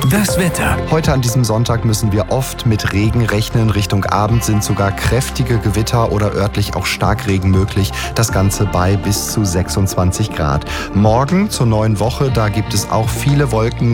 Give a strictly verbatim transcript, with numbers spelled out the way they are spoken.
Das Wetter. Heute an diesem Sonntag müssen wir oft mit Regen rechnen. Richtung Abend sind sogar kräftige Gewitter oder örtlich auch Starkregen möglich. Das Ganze bei bis zu sechsundzwanzig Grad. Morgen zur neuen Woche, da gibt es auch viele Wolken.